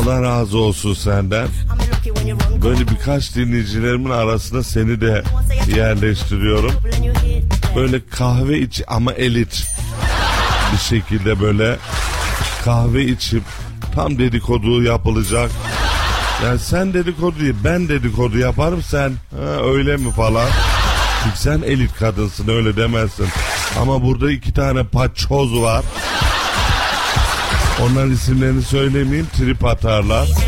Allah razı olsun senden. Böyle birkaç dinleyicilerimin arasında seni de yerleştiriyorum. Böyle kahve iç ama elit bir şekilde böyle kahve içip tam dedikodu yapılacak. Yani sen dedikodu değil, ben dedikodu yaparım, sen öyle mi falan. Çünkü sen elit kadınsın, öyle demezsin. Ama burada 2 tane paçoz var. Onların isimlerini söylemeyeyim, trip atarlar.